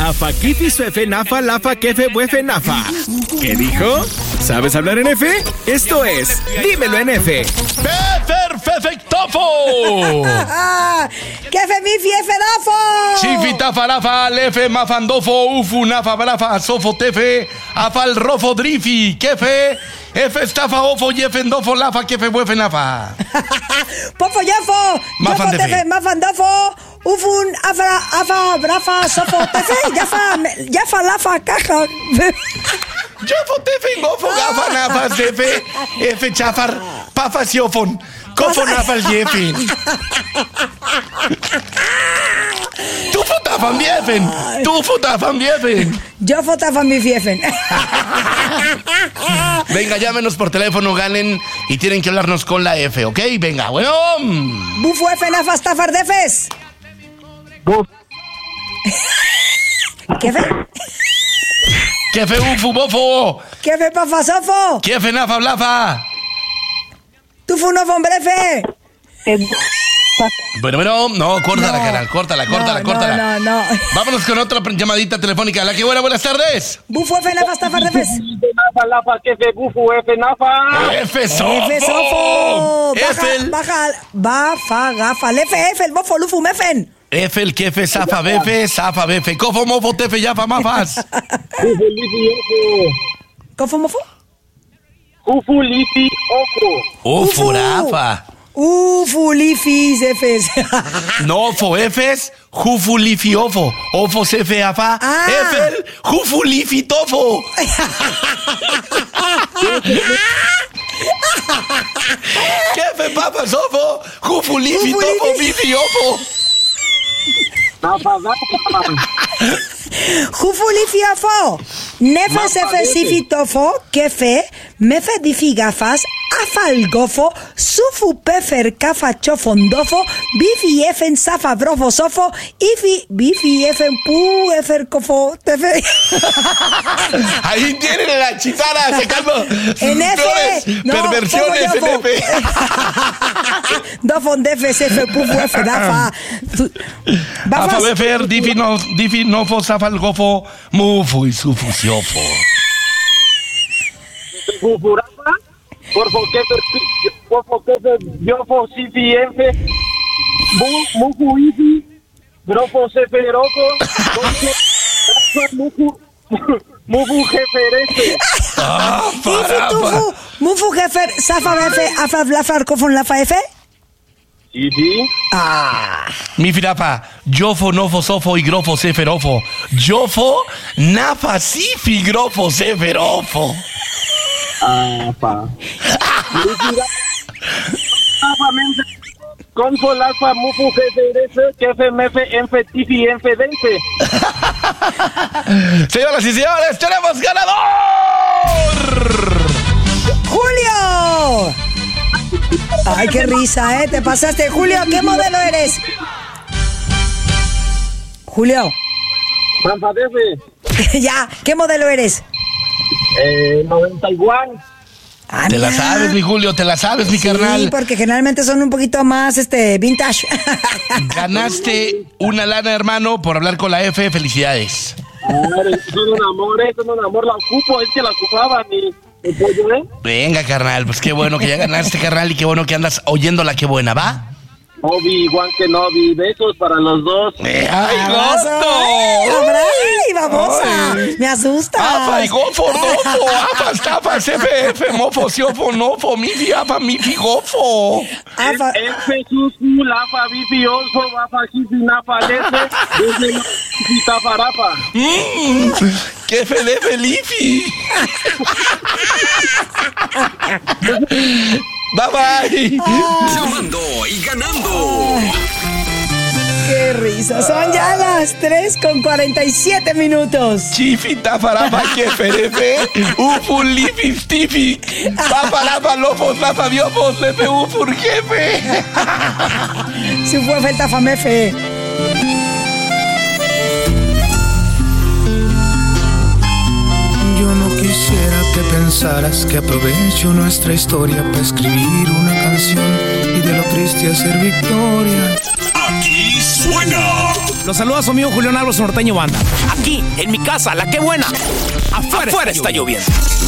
Afa, kifi, suefe, nafa, lafa, kefe, buefe, nafa. ¿Qué dijo? ¿Sabes hablar en F? Esto es Dímelo en F. ¡Perfectofo! ¡Kefe, mifi, efedafo! Chifita, farafa, lefe, mafandofo, ufu, nafa, brafa, sofo, tefe, afal, rofo, drifi, kefe, efe, estafa, ofo, yefendofo, lafa, kefe, buefe, nafa. ¡Pofo, yefo! Mafandefe. ¡Yefo, tefe, mafandofo! ¡Ufun, afa, brafa, sofo, tefe! ¡Yafa, lafa, caja! Yofo, tefe, gofo, gafa, nafa, tefe, efe, chafar, pafa, siofon, cofo, nafa, yefin. Tu futafan biefen. Yo fotaba mi fiefen. Venga, llámenos por teléfono, ganen y tienen que hablarnos con la F, ¿ok? Venga, bueno. Bufo, efe, nafas, tafardefes. Buf. ¿Qué fe? ¿Qué fe ufu bofo? ¿Qué fe, pafasofo? ¿Qué fe nafa blafa? Tu funofo, brefe. Bueno, no, córtala, canal, córtala. No. Vámonos con otra llamadita telefónica. La que buenas tardes. Bufo, efe, nafas, tafardefes. Nafa, lafa, kefe, bufu, efe, nafa. F sofo. Efe, sofo. Efel. Bafa, gafa, lefe, efel, bofo, lufu, mefen. Efel, kefe, safa, befe. Cofo, mofo, tefe, yafa, mafas. Bufu, lifi, ofo. ¿Cómo mofo? Bufu, lifi, ofo. Ufu, rafa. Ufu, lifis, efes. Nofo, efes, jufu, lifi, ofo. Ofo, sefe, afa. Ah. Efel, jufu, lifi, tofo. Kefe, papa, sofo. Jufu, lifi, Jufu, tofo, lifi. bifi, ofo. Nafa, gafa. Jufu, lifiafo. Nefes, efe, sifitofo. Kefe, mefe, difi, gafas. Afal, gofo. Sufu, pefer, kafa, chofondofo. Bifi, efen, safa, brofo, sofo. Ifi, bifi, efen, pu, efer, cofo, tefe. Ahí tienen la chitara sacando En F. flores, No, perversiones en ¿cómo F. Dofon, defe, sefe, pufu, efe, dafa. Afa, befer, difi, nofo, safal, gofo, mufu y sufu, siofo. Bufu, rafa. Porfo, kefe, yofo, sifi, efe. Mufu, ifi. Brofo, sefe, rofo. Mufu, jeferese. Ifi, tufu, mufu, jefer, safa, befe, afa, blafar, cofon, lafa, efe. Ifi. Mi firapa, yofo, nofo, sofo y grofo, seferofo. Yofo, nafa, sifi, grofo, seferofo. Apa. Apa, mense. Confo, lafa, mufu, jeferese. Kefe, mefe, enfe, tifi, enfe, dense. Señoras y señores, tenemos ganador. ¡Julio! Ay, qué risa, ¿eh? Te pasaste. Julio, ¿qué modelo eres? Julio. Manfadefe. Ya, ¿qué modelo eres? 91. Ah, Te la mira. sabes, mi Julio, te la sabes, mi Sí, carnal. porque generalmente son un poquito más, vintage. Ganaste una lana, hermano, por hablar con la F. Felicidades. Son un amor, la ocupo, es que la ocupaban y pollo, ¿eh? Venga, carnal, pues qué bueno que ya ganaste, carnal, y qué bueno que andas oyendo la que buena, ¿va? Obi-Wan Kenobi, besos para los dos. ¡Ay, Abrazo, gosto! ¡Ay, babosa! Ay. Me asustas. ¡Afa y gofo, dofo! ¡Afa, estafa, sefe, mofo, siofo, nofo, mifi, afa, mifi, gofo! Afa. Efe, susu, lafa, bifi, oso, bafa, jifi, nafa, lefe, desde tafa, rafa. ¡Qué fede, felifi! Bye bye. Llamando y ganando. ¡Qué risa! Son ya las 3:47. Chifita farapa que ferefe. Ufu lifi stifi. Paparapa lofos lafa biofos lefe ufur jefe. Si fue falta famefe. Yo no quisiera que pensaras que aprovecho nuestra historia para escribir una canción y de lo triste hacer victoria. Aquí suena Los saluda su amigo Julián Álvarez, Norteño Banda. Aquí, en mi casa, La Qué Buena. Afuera está lloviendo.